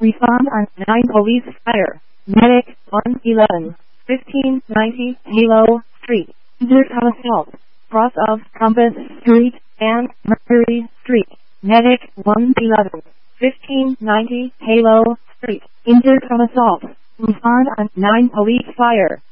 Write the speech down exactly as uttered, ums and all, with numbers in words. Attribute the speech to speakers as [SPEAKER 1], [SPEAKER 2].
[SPEAKER 1] Respond on nine Police Fire. Medic one eleven, fifteen ninety Halo Street. Intercom Assault. Cross of Compass Street and Mercury Street. Medic one eleven, fifteen ninety Halo Street. Intercom Assault. Respond on nine Police Fire.